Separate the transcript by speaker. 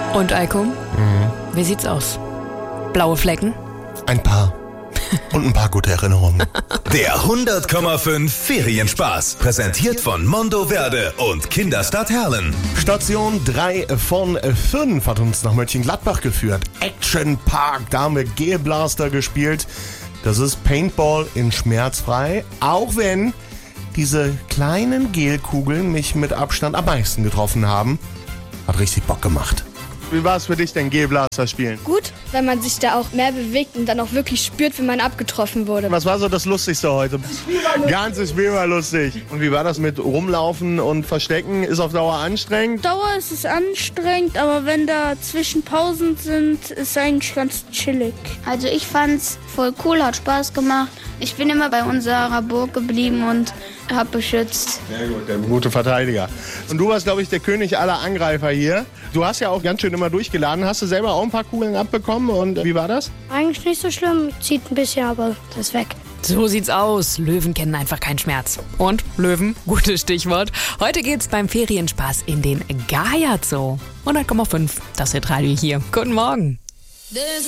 Speaker 1: Und Eiko, wie sieht's aus? Blaue Flecken?
Speaker 2: Ein paar. Und ein paar gute Erinnerungen.
Speaker 3: Der 100,5 Ferienspaß. Präsentiert von Mondoverde und Kinderstadt Herlen.
Speaker 2: Station 3 von 5 hat uns nach Mönchengladbach geführt. Action Park, da haben wir Gelblaster gespielt. Das ist Paintball in schmerzfrei. Auch wenn diese kleinen Gelkugeln mich mit Abstand am meisten getroffen haben. Hat richtig Bock gemacht. Wie war es für dich denn, Gelblaster spielen?
Speaker 4: Gut, weil man sich da auch mehr bewegt und dann auch wirklich spürt, wenn man abgetroffen wurde.
Speaker 2: Was war so das Lustigste heute? Ganzes Spiel war lustig. Und wie war das mit Rumlaufen und Verstecken? Ist auf Dauer anstrengend?
Speaker 5: Dauer ist es anstrengend, aber wenn da Zwischenpausen sind, ist es eigentlich ganz chillig.
Speaker 6: Also ich fand's voll cool, hat Spaß gemacht. Ich bin immer bei unserer Burg geblieben und hab beschützt.
Speaker 2: Sehr gut, der gute Verteidiger. Und du warst, glaube ich, der König aller Angreifer hier. Du hast ja auch ganz schön immer durchgeladen. Hast du selber auch ein paar Kugeln abbekommen und wie war das?
Speaker 5: Eigentlich nicht so schlimm, zieht ein bisschen, aber das ist weg.
Speaker 1: So sieht's aus. Löwen kennen einfach keinen Schmerz. Und Löwen, gutes Stichwort. Heute geht's beim Ferienspaß in den Gaia Zoo. 100,5, das Hitradio hier. Guten Morgen.